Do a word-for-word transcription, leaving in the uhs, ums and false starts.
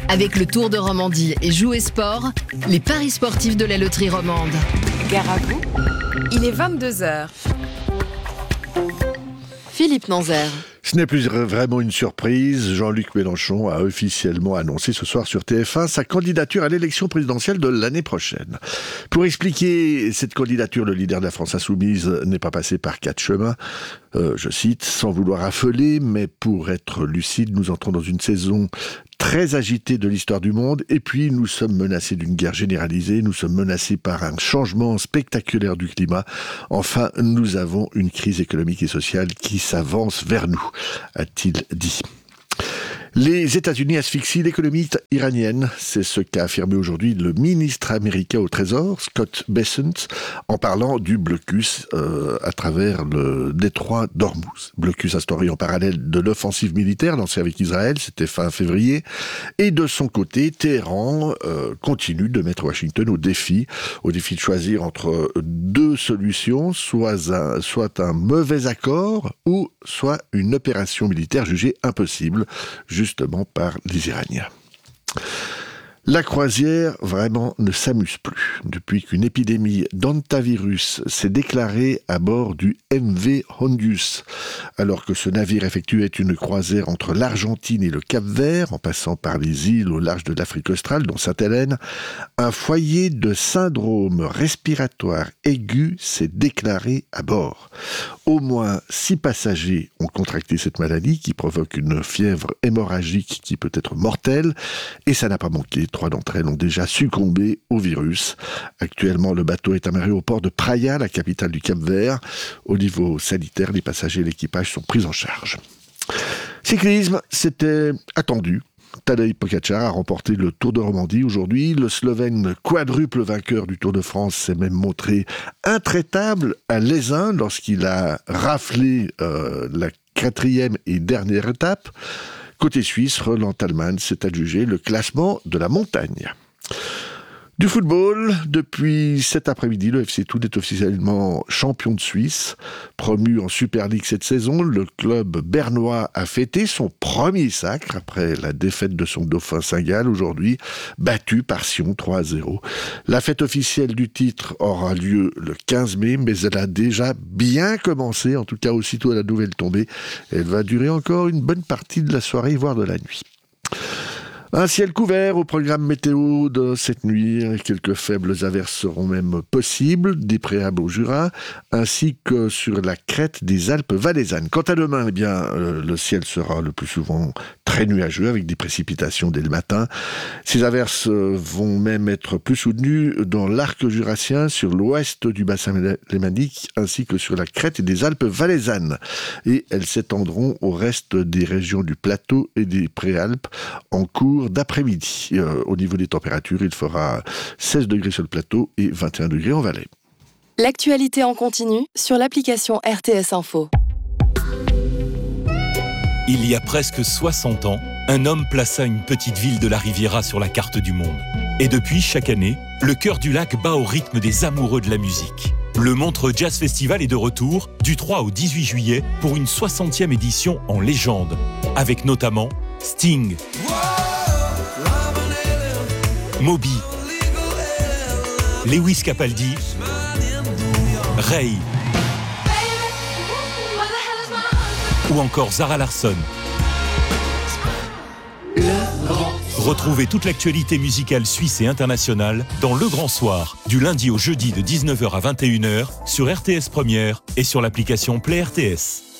Avec le Tour de Romandie et Jouer Sport, les paris sportifs de la loterie romande. Gare à vous, il est vingt-deux heures. Philippe Nanzer. Ce n'est plus vraiment une surprise. Jean-Luc Mélenchon a officiellement annoncé ce soir sur T F un sa candidature à l'élection présidentielle de l'année prochaine. Pour expliquer cette candidature, le leader de la France Insoumise n'est pas passé par quatre chemins. Euh, je cite, sans vouloir affoler, mais pour être lucide, nous entrons dans une saison très agitée de l'histoire du monde, et puis nous sommes menacés d'une guerre généralisée, nous sommes menacés par un changement spectaculaire du climat. Enfin, nous avons une crise économique et sociale qui s'avance vers nous, a-t-il dit. Les États-Unis asphyxient l'économie iranienne. C'est ce qu'a affirmé aujourd'hui le ministre américain au Trésor, Scott Bessent, en parlant du blocus euh, à travers le détroit d'Ormuz. Blocus instauré en parallèle de l'offensive militaire lancée avec Israël, c'était fin février. Et de son côté, Téhéran euh, continue de mettre Washington au défi, au défi de choisir entre deux solutions, soit un, soit un mauvais accord ou soit une opération militaire jugée impossible, justement par les Iraniens. La croisière, vraiment, ne s'amuse plus. Depuis qu'une épidémie d'hantavirus s'est déclarée à bord du M V Hondius, alors que ce navire effectuait une croisière entre l'Argentine et le Cap-Vert, en passant par les îles au large de l'Afrique australe, dont Sainte-Hélène, un foyer de syndrome respiratoire aigu s'est déclaré à bord. Au moins six passagers ont contracté cette maladie qui provoque une fièvre hémorragique qui peut être mortelle, et ça n'a pas manqué. Trois d'entre elles ont déjà succombé au virus. Actuellement, le bateau est amarré au port de Praia, la capitale du Cap-Vert. Au niveau sanitaire, les passagers et l'équipage sont pris en charge. Cyclisme, c'était attendu. Tadej Pogačar a remporté le Tour de Romandie aujourd'hui. Le Slovène quadruple vainqueur du Tour de France s'est même montré intraitable à l'Aisin lorsqu'il a raflé euh, la quatrième et dernière étape. Côté suisse, Roland Tallmann s'est adjugé le classement de la montagne. Du football, depuis cet après-midi, le F C Thun est officiellement champion de Suisse. Promu en Super League cette saison, le club bernois a fêté son premier sacre après la défaite de son dauphin Saint-Gall aujourd'hui, battu par Sion trois à zéro. La fête officielle du titre aura lieu le quinze mai, mais elle a déjà bien commencé, en tout cas aussitôt à la nouvelle tombée. Elle va durer encore une bonne partie de la soirée, voire de la nuit. Un ciel couvert au programme météo de cette nuit. Quelques faibles averses seront même possibles, des préalables au Jura, ainsi que sur la crête des Alpes valaisannes. Quant à demain, eh bien, euh, le ciel sera le plus souvent très nuageux, avec des précipitations dès le matin. Ces averses vont même être plus soutenues dans l'arc jurassien, sur l'ouest du bassin lémanique, ainsi que sur la crête des Alpes valaisannes. Et elles s'étendront au reste des régions du plateau et des préalpes en cours d'après-midi. Euh, au niveau des températures, il fera seize degrés sur le plateau et vingt et un degrés en Valais. L'actualité en continu sur l'application R T S Info. Il y a presque soixante ans, un homme plaça une petite ville de la Riviera sur la carte du monde. Et depuis, chaque année, le cœur du lac bat au rythme des amoureux de la musique. Le Montreux Jazz Festival est de retour du trois au dix-huit juillet pour une soixantième édition en légende, avec notamment Sting, Moby, Lewis Capaldi, Ray ou encore Zara Larsson. Retrouvez toute l'actualité musicale suisse et internationale dans Le Grand Soir, du lundi au jeudi de dix-neuf heures à vingt et une heures sur R T S Première et sur l'application Play R T S.